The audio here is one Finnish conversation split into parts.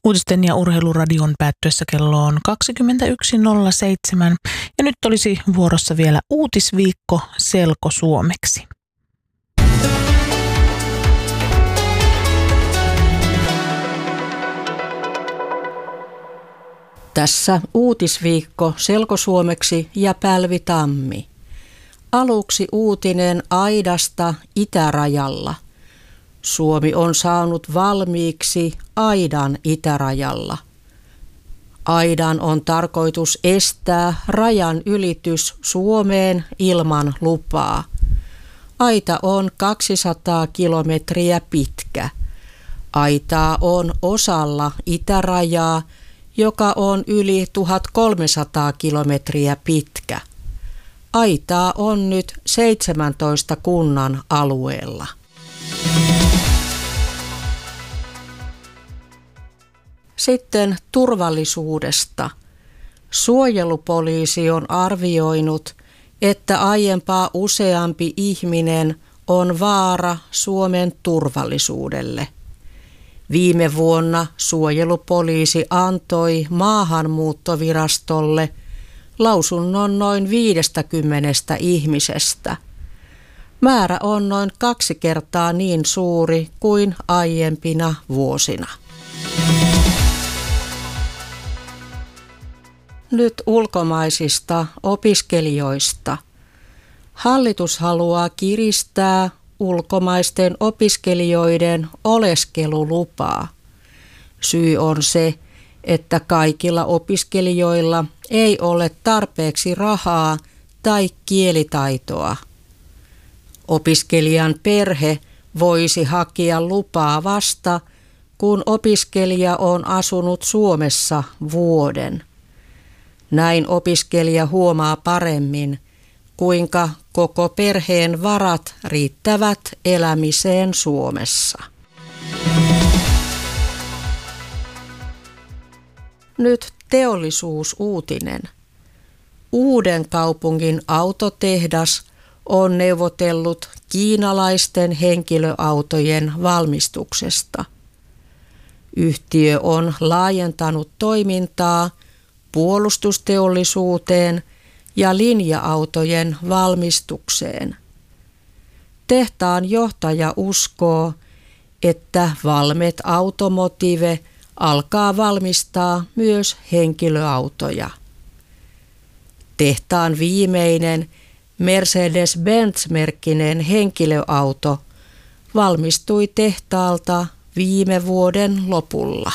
Uutisten ja urheiluradion päättyessä kello on 21.07 ja nyt olisi vuorossa vielä uutisviikko selkosuomeksi. Tässä uutisviikko selkosuomeksi ja Pälvi Tammi. Aluksi uutinen aidasta itärajalla. Suomi on saanut valmiiksi aidan itärajalla. Aidan on tarkoitus estää rajan ylitys Suomeen ilman lupaa. Aita on 200 kilometriä pitkä. Aitaa on osalla itärajaa, joka on yli 1300 kilometriä pitkä. Aitaa on nyt 17 kunnan alueella. Sitten turvallisuudesta. Suojelupoliisi on arvioinut, että aiempaa useampi ihminen on vaara Suomen turvallisuudelle. Viime vuonna suojelupoliisi antoi Maahanmuuttovirastolle lausunnon noin 50 ihmisestä. Määrä on noin 2 kertaa niin suuri kuin aiempina vuosina. Nyt ulkomaisista opiskelijoista. Hallitus haluaa kiristää ulkomaisten opiskelijoiden oleskelulupaa. Syy on se, että kaikilla opiskelijoilla ei ole tarpeeksi rahaa tai kielitaitoa. Opiskelijan perhe voisi hakea lupaa vasta, kun opiskelija on asunut Suomessa vuoden. Näin opiskelija huomaa paremmin, kuinka koko perheen varat riittävät elämiseen Suomessa. Nyt teollisuusuutinen. Uudenkaupungin autotehdas on neuvotellut kiinalaisten henkilöautojen valmistuksesta. Yhtiö on laajentanut toimintaa puolustusteollisuuteen ja linja-autojen valmistukseen. Tehtaan johtaja uskoo, että Valmet Automotive alkaa valmistaa myös henkilöautoja. Tehtaan viimeinen Mercedes-Benz-merkkinen henkilöauto valmistui tehtaalta viime vuoden lopulla.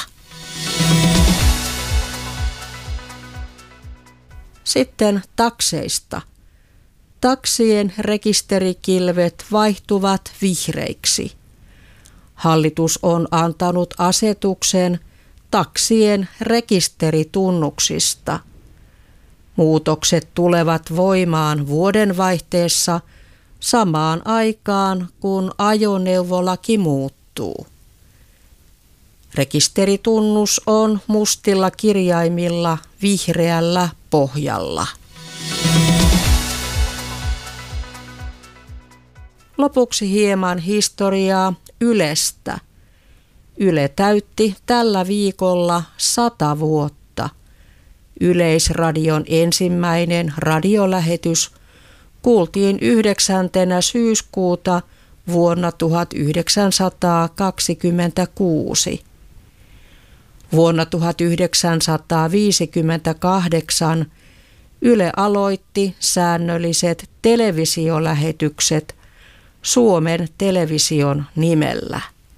Sitten takseista. Taksien rekisterikilvet vaihtuvat vihreiksi. Hallitus on antanut asetuksen taksien rekisteritunnuksista. Muutokset tulevat voimaan vuodenvaihteessa samaan aikaan, kun ajoneuvolaki muuttuu. Rekisteritunnus on mustilla kirjaimilla vihreällä pohjalla. Lopuksi hieman historiaa Ylestä. Yle täytti tällä viikolla 100 vuotta. Yleisradion ensimmäinen radiolähetys kuultiin 9. syyskuuta vuonna 1926. Vuonna 1958 Yle aloitti säännölliset televisiolähetykset Suomen Television nimellä.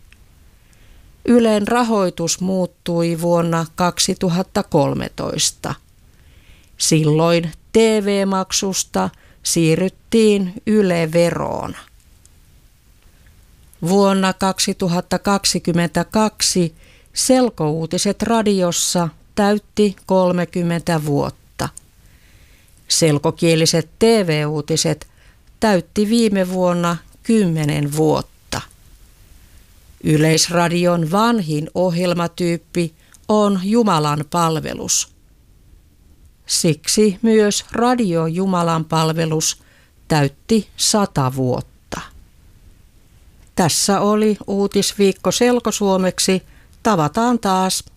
Ylen rahoitus muuttui vuonna 2013. Silloin TV-maksusta siirryttiin Yle-veroon. Vuonna 2022 Selkouutiset radiossa täytti 30 vuotta. Selkokieliset TV-uutiset täytti viime vuonna 10 vuotta. Yleisradion vanhin ohjelmatyyppi on Jumalan palvelus. Siksi myös Radio Jumalan palvelus täytti 100 vuotta. Tässä oli uutisviikko selkosuomeksi. Tavataan taas.